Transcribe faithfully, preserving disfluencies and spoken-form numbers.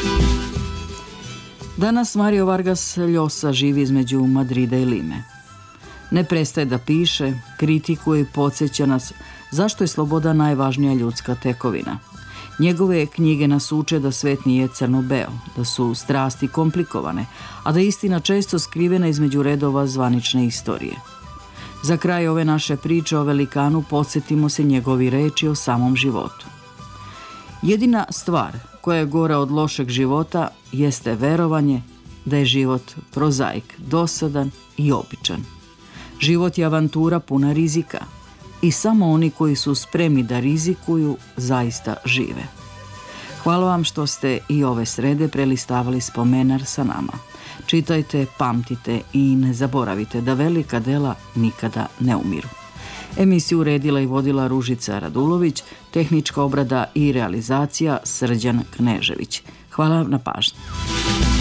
Danas Mario Vargas Llosa živi između Madrida i Lime. Ne prestaje da piše, kritikuje i podsjeća nas zašto je sloboda najvažnija ljudska tekovina. Njegove knjige nas uče da svet nije crno-beo, da su strasti komplikovane, a da je istina često skrivena između redova zvanične istorije. Za kraj ove naše priče o velikanu podsjetimo se njegovi reči o samom životu. Jedina stvar koja je gora od lošeg života jeste verovanje da je život prozaik, dosadan i običan. Život je avantura puna rizika i samo oni koji su spremni da rizikuju zaista žive. Hvala vam što ste i ove srede prelistavali spomenar sa nama. Čitajte, pamtite i ne zaboravite da velika dela nikada ne umiru. Emisiju uredila i vodila Ružica Radulović, tehnička obrada i realizacija Srđan Knežević. Hvala na pažnji.